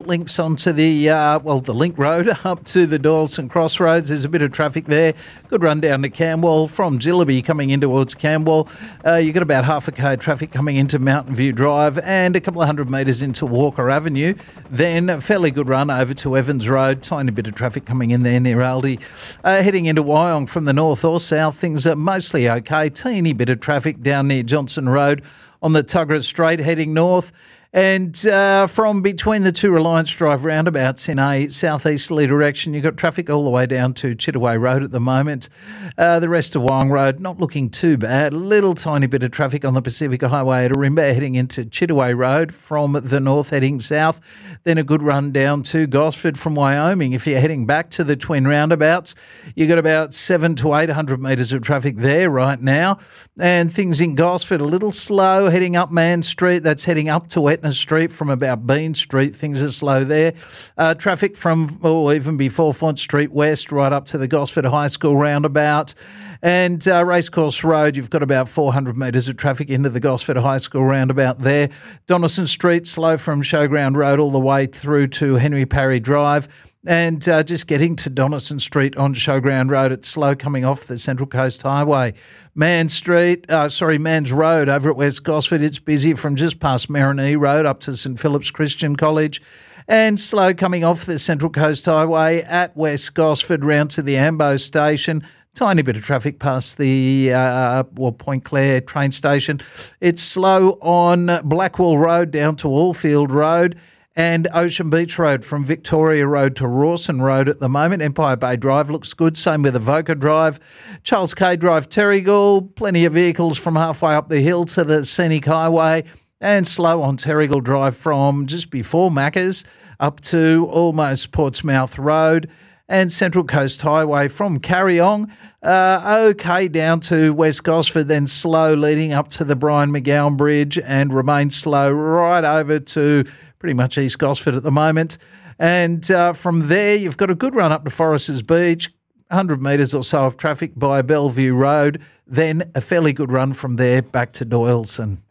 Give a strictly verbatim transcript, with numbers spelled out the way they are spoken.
links onto the, uh, well, the link road up to the Doyleson Crossroads. There's a bit of traffic there. Good run down to Camwell from Jillaby coming in towards Camwell. Uh, you've got about half a k traffic coming into Mountain View Drive and a couple of hundred metres into Walker Avenue. Then a fairly good run over to Evans Road. Tiny bit of traffic coming in there near Aldi. Uh, heading into Wyong from the north or south, things are mostly okay. Teeny bit of traffic down near Johnson Road on the Tuggerah Straight heading north. And uh, from between the two Reliance Drive roundabouts in a southeasterly direction, you've got traffic all the way down to Chittaway Road at the moment. Uh, the rest of Wyong Road, not looking too bad. Little tiny bit of traffic on the Pacific Highway at Ourimbah heading into Chittaway Road from the north heading south. Then a good run down to Gosford from Wyoming. If you're heading back to the twin roundabouts, you've got about seven to eight hundred metres of traffic there right now. And things in Gosford a little slow heading up Man Street. That's heading up to Etna Street from about Bean Street. Things are slow there. Uh, traffic from, oh, even before Font Street West right up to the Gosford High School roundabout. And uh, Racecourse Road, you've got about four hundred metres of traffic into the Gosford High School roundabout there. Donaldson Street, slow from Showground Road all the way through to Henry Parry Drive. And uh, just getting to Donaldson Street on Showground Road, it's slow coming off the Central Coast Highway. Man Street, uh, sorry, Mans Road over at West Gosford, it's busy from just past Marinee Road up to St Philip's Christian College. And slow coming off the Central Coast Highway at West Gosford round to the Ambo Station. Tiny bit of traffic past the uh, well, Point Clare train station. It's slow on Blackwall Road down to Allfield Road. And Ocean Beach Road from Victoria Road to Rawson Road at the moment. Empire Bay Drive looks good. Same with Avoca Drive. Charles K Drive, Terrigal. Plenty of vehicles from halfway up the hill to the Scenic Highway. And slow on Terrigal Drive from just before Macca's up to almost Portsmouth Road. And Central Coast Highway from Carryong. Uh, okay down to West Gosford, then slow leading up to the Brian McGowan Bridge and remains slow right over to pretty much East Gosford at the moment. And uh, from there, you've got a good run up to Foresters Beach, one hundred metres or so of traffic by Bellevue Road, then a fairly good run from there back to Doyleson.